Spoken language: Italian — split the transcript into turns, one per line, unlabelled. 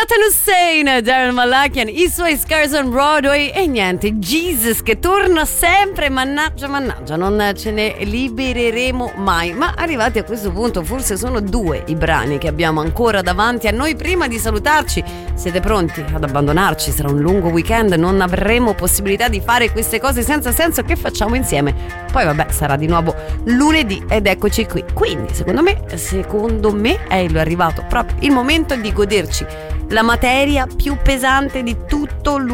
Saddam Hussein, Darren Malakian, i suoi Scars on Broadway e niente, Jesus che torna sempre, mannaggia, non ce ne libereremo mai. Ma arrivati a questo punto forse sono 2 i brani che abbiamo ancora davanti a noi prima di salutarci. Siete pronti ad abbandonarci? Sarà un lungo weekend, non avremo possibilità di fare queste cose senza senso che facciamo insieme. Poi vabbè, sarà di nuovo lunedì ed eccoci qui. Quindi secondo me è arrivato proprio il momento di goderci la materia più pesante di tutto